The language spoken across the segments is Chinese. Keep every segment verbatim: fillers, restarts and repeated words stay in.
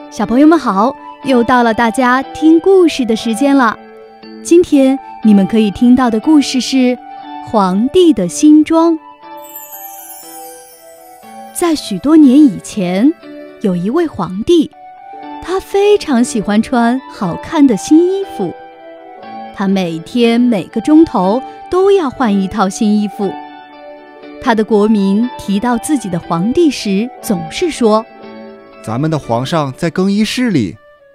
小朋友们好，又到了大家听故事的时间了。今天你们可以听到的故事是《皇帝的新装》。在许多年以前，有一位皇帝，他非常喜欢穿好看的新衣服，他每天每个钟头都要换一套新衣服。他的国民提到自己的皇帝时，总是说： 咱们的皇上在更衣室里。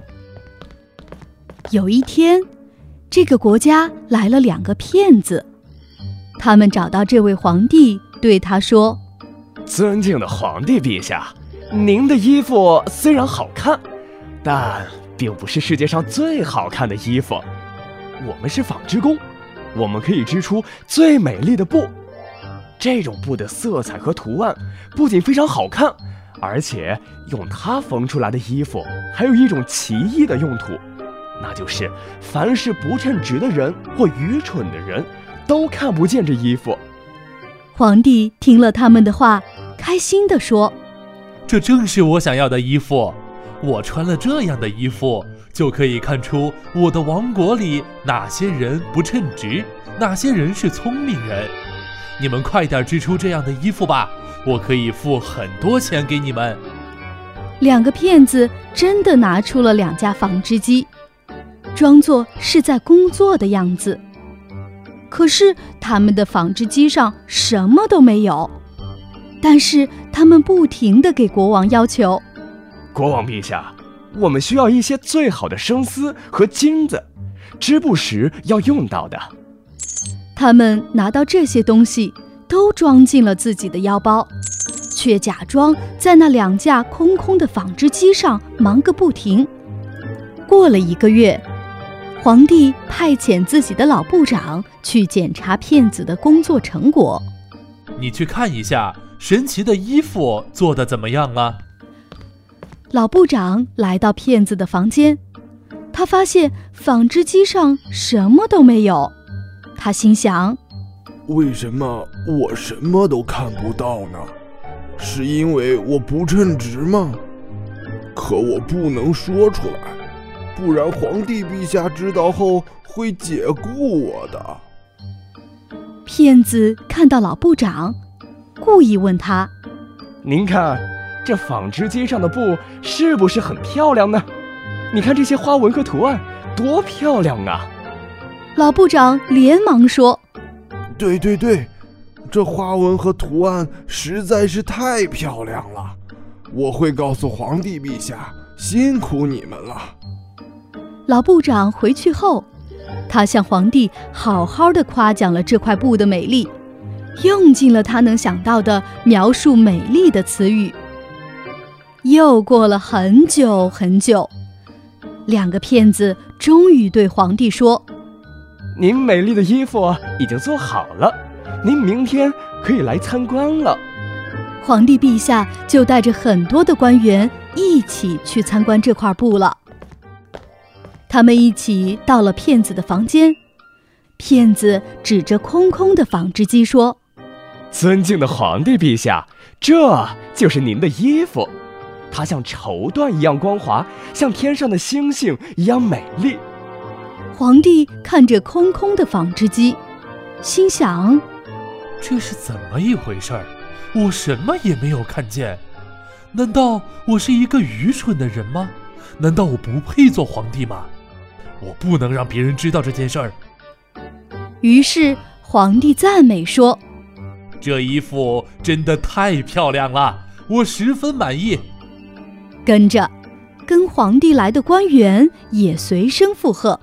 有一天，这个国家来了两个骗子，他们找到这位皇帝，对他说： 尊敬的皇帝陛下，您的衣服虽然好看，但并不是世界上最好看的衣服。我们是纺织工，我们可以织出最美丽的布。这种布的色彩和图案不仅非常好看，而且用它缝出来的衣服还有一种奇异的用途，那就是凡是不称职的人或愚蠢的人都看不见这衣服。 皇帝听了他们的话，开心地说： 这正是我想要的衣服，我穿了这样的衣服，就可以看出我的王国里哪些人不称职，哪些人是聪明人。你们快点织出这样的衣服吧，我可以付很多钱给你们。 两个骗子真的拿出了两架纺织机，装作是在工作的样子。可是他们的纺织机上什么都没有，但是他们不停地给国王要求： 国王陛下，我们需要一些最好的生丝和金子，织布时要用到的。 他们拿到这些东西都装进了自己的腰包，却假装在那两架空空的纺织机上忙个不停。过了一个月，皇帝派遣自己的老部长去检查骗子的工作成果。 你去看一下神奇的衣服做得怎么样啊？ 老部长来到骗子的房间，他发现纺织机上什么都没有。他心想： 为什么我什么都看不到呢？是因为我不称职吗？可我不能说出来，不然皇帝陛下知道后会解雇我的。 骗子看到老部长，故意问他： 您看，这纺织机上的布是不是很漂亮呢？你看这些花纹和图案多漂亮啊！ 老部长连忙说： 对对对，这花纹和图案实在是太漂亮了，我会告诉皇帝陛下，辛苦你们了。 老部长回去后，他向皇帝好好的夸奖了这块布的美丽，用尽了他能想到的描述美丽的词语。又过了很久很久，两个骗子终于对皇帝说： 您美丽的衣服已经做好了，您明天可以来参观了。 皇帝陛下就带着很多的官员一起去参观这块布了。他们一起到了骗子的房间，骗子指着空空的纺织机说： 尊敬的皇帝陛下，这就是您的衣服，它像绸缎一样光滑，像天上的星星一样美丽。 皇帝看着空空的纺织机，心想： 这是怎么一回事儿？我什么也没有看见。难道我是一个愚蠢的人吗？难道我不配做皇帝吗？我不能让别人知道这件事儿。 于是皇帝赞美说： 这衣服真的太漂亮了，我十分满意。 跟着跟皇帝来的官员也随声附和。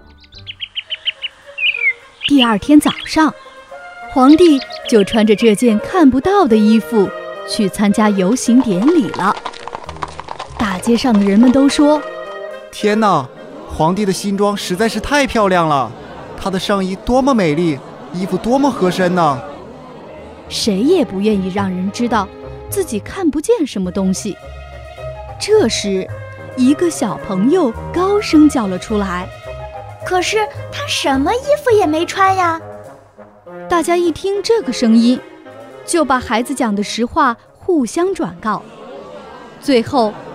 第二天早上，皇帝就穿着这件看不到的衣服去参加游行典礼了。大街上的人们都说： 天哪，皇帝的新装实在是太漂亮了，他的上衣多么美丽，衣服多么合身呢！ 谁也不愿意让人知道自己看不见什么东西。这时，一个小朋友高声叫了出来： 可是他什么衣服也没穿呀！ 大家一听这个声音，就把孩子讲的实话互相转告。最后